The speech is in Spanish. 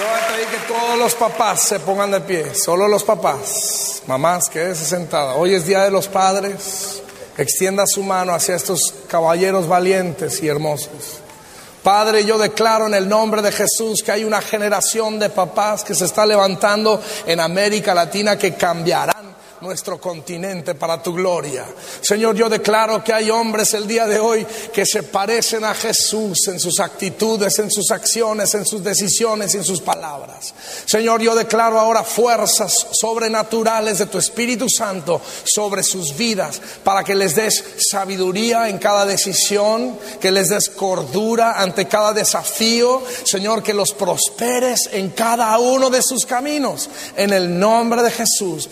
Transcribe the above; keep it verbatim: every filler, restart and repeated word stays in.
Yo voy a pedir que todos los papás se pongan de pie, solo los papás. Mamás, quédese sentada. Hoy es Día de los Padres. Extienda su mano hacia estos caballeros valientes y hermosos. Padre, yo declaro en el nombre de Jesús que hay una generación de papás que se está levantando en América Latina que cambiarán nuestro continente para tu gloria. Señor, yo declaro que hay hombres el día de hoy que se parecen a Jesús en sus actitudes, en sus acciones, en sus decisiones y en sus palabras. Señor, yo declaro ahora fuerzas sobrenaturales de tu Espíritu Santo sobre sus vidas para que les des sabiduría en cada decisión, que les des cordura ante cada desafío. Señor, que los prosperes en cada uno de sus caminos. En el nombre de Jesús.